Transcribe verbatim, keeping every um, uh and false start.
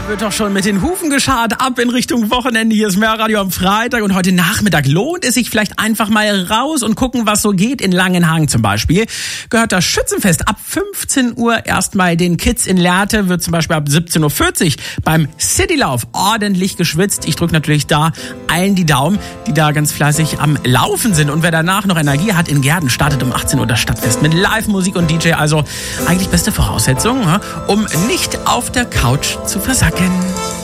wird doch schon mit den Hufen geschart, ab in Richtung Wochenende. Hier ist Mörradio am Freitag und heute Nachmittag lohnt es sich vielleicht einfach mal raus und gucken, was so geht. In Langenhagen zum Beispiel gehört das Schützenfest ab fünfzehn Uhr erstmal den Kids. In Lehrte wird zum Beispiel ab siebzehn Uhr vierzig beim Citylauf ordentlich geschwitzt. Ich drücke natürlich da allen die Daumen, die da ganz fleißig am Laufen sind. Und wer danach noch Energie hat, in Gärden startet um achtzehn Uhr das Stadtfest mit Live-Musik und D J. Also eigentlich beste Voraussetzungen, um nicht auf der Couch zu versacken.